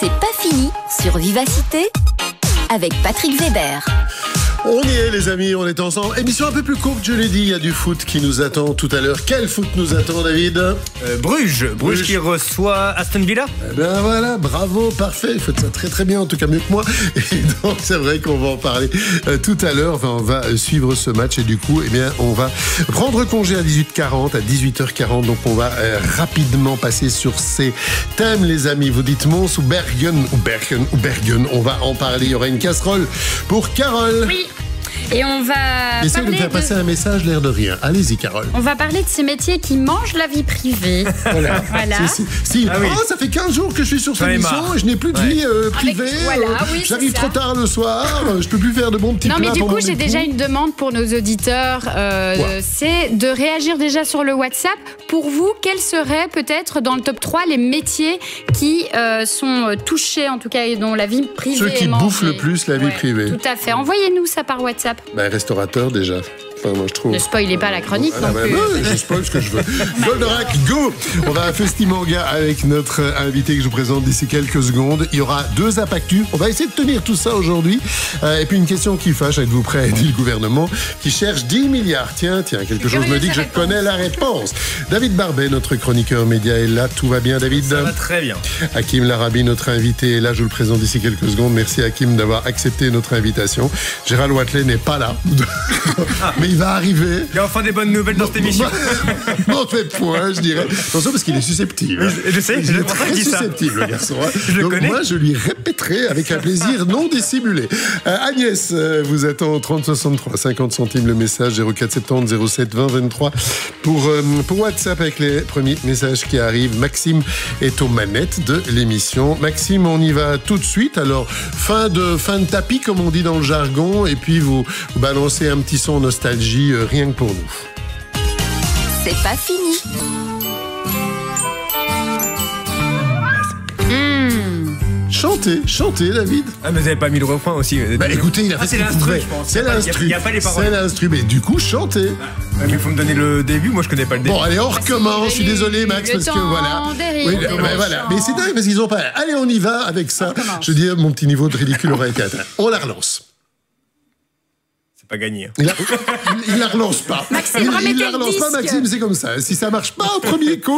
C'est pas fini sur Vivacité avec Patrick Weber. On y est les amis, on est ensemble. Émission un peu plus courte, je l'ai dit, il y a du foot qui nous attend tout à l'heure. Quel foot nous attend, David ? Bruges qui reçoit Aston Villa. Eh ben voilà, bravo, parfait, vous faites ça très très bien, en tout cas mieux que moi. Et donc c'est vrai qu'on va en parler tout à l'heure. Enfin, on va suivre ce match et du coup, eh bien, on va prendre congé à 18h40, à 18h40. Donc on va rapidement passer sur ces thèmes, les amis. Vous dites Mons ou Bergen. On va en parler. Il y aura une casserole pour Carole. Oui. Et on va Essaye de me faire passer un message, l'air de rien. Allez-y, Carole. On va parler de ces métiers qui mangent la vie privée. Voilà. Si. Ah oui. Oh, ça fait 15 jours que je suis sur cette émission et je n'ai plus de vie privée. J'arrive trop tard le soir, je peux plus faire de bons petits plats. Non, mais du pour coup, mon j'ai époux. déjà une demande pour nos auditeurs. C'est de réagir déjà sur le WhatsApp. Pour vous, quels seraient peut-être dans le top 3 les métiers qui sont touchés, en tout cas, et dont la vie privée Ceux qui est mangée. bouffent le plus la vie privée. Tout à fait. Envoyez-nous ça par WhatsApp. Restaurateur déjà. Enfin, moi, je trouve. Ne spoilez pas la chronique non plus. Non, je spoil ce que je veux. Goldorak, go! On va à Festimanga avec notre invité que je vous présente d'ici quelques secondes. Il y aura 2 apactus. On va essayer de tenir tout ça aujourd'hui. Et puis une question qui fâche, êtes-vous prêt à aider le gouvernement qui cherche 10 milliards? Tiens, quelque chose me dit que je connais la réponse. David Barbet, notre chroniqueur média, est là. Tout va bien, David? Ça va très bien. Hakim Larabi, notre invité, est là. Je vous le présente d'ici quelques secondes. Merci Hakim d'avoir accepté notre invitation. Gérald Watley n'est pas là. Mais il va arriver. Il y a enfin des bonnes nouvelles dans cette émission. Mauvais point, je dirais. Attention parce qu'il est susceptible. Je sais, il est très susceptible, le garçon. Je Donc connais. moi, je lui répéterai avec un plaisir non dissimulé. Agnès vous attend 3063, 50 centimes le message, 0470 07 20 23 pour WhatsApp avec les premiers messages qui arrivent. Maxime est aux manettes de l'émission. Maxime, on y va tout de suite. Alors, fin de tapis, comme on dit dans le jargon, et puis vous balancez un petit son nostalgie, rien que pour nous. C'est pas fini. Chantez, David. Ah, mais vous avez pas mis le refrain aussi. Écoutez, il a fait ce qu'il pouvait. C'est l'instru. Il n'y a pas les paroles. C'est l'instru, mais du coup, chantez. Mais il faut me donner le début, moi je connais pas le début. Bon, allez, on recommence. Je suis désolé, Max, parce que voilà. Oui, voilà. Mais c'est dingue parce qu'ils ont pas. Allez, on y va avec ça. Je veux dire, mon petit niveau de ridicule aurait été atteint. On la relance. C'est pas gagné. Il la relance pas. Maxime, il remettez la le relance pas, disque. Maxime, c'est comme ça. Si ça marche pas au premier coup.